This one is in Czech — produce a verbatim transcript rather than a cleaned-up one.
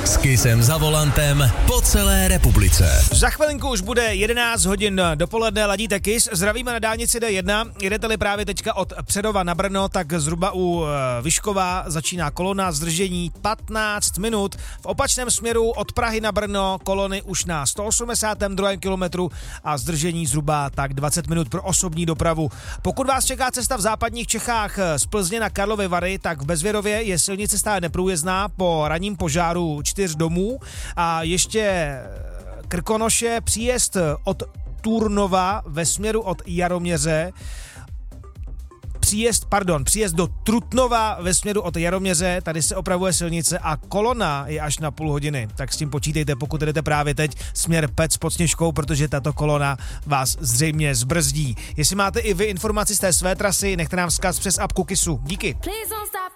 S Kissem za volantem po celé republice. Za chvilinku už bude jedenáct hodin dopoledne, ladíte Kiss. Zdravíme na dálnici D jedna. Jedete-li právě teďka od Přerova na Brno, tak zhruba u Vyškova začíná kolona, zdržení patnáct minut. V opačném směru od Prahy na Brno kolony už na sto osmdesátém druhém kilometru a zdržení zhruba tak dvacet minut pro osobní dopravu. Pokud vás čeká cesta v západních Čechách z Plzně na Karlovy Vary, tak v Bezvěrově je silnice stále neprůjezdná po ranním požáru čtyř domů a ještě Krkonoše, příjezd od Turnova ve směru od Jaroměře, příjezd, pardon, příjezd do Trutnova ve směru od Jaroměře, tady se opravuje silnice a kolona je až na půl hodiny, tak s tím počítejte, pokud jdete právě teď směr Pec pod Sněžkou, protože tato kolona vás zřejmě zbrzdí. Jestli máte i vy informaci z té své trasy, nechte nám vzkaz přes apku Kissu. Díky.